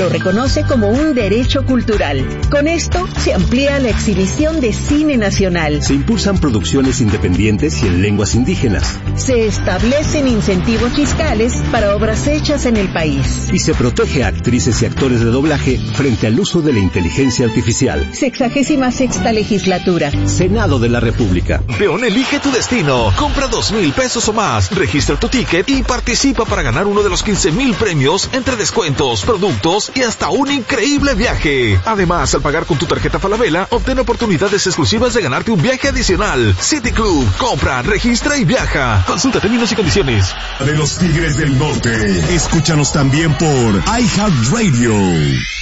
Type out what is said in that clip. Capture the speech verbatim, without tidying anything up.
lo reconoce como un derecho cultural. Con esto se amplía la exhibición de cine nacional. Se impulsan producciones independientes y en lenguas indígenas. Se establecen incentivos fiscales para obras hechas en el país. Y se protege a actrices y actores de doblaje frente al uso de la inteligencia artificial. Sexagésima sexta legislatura. Senado de la República. Peón, elige tu destino. Compra dos mil pesos o más. Registra tu ticket y participa para ganar uno de los quince mil premios entre descuentos, productos y hasta un increíble viaje. Además, al pagar con tu tarjeta Falabella, obtén oportunidades exclusivas de ganarte un viaje adicional. City Club. Compra, registra y viaja. Consulta términos y condiciones. De los Tigres del Norte. Escúchanos también por iHeartRadio.